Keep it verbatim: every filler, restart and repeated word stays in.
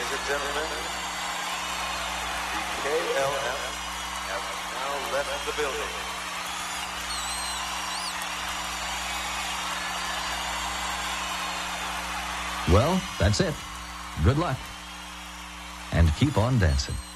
Ladies and gentlemen, the K L M has now left the building. Well, that's it. Good luck. And keep on dancing.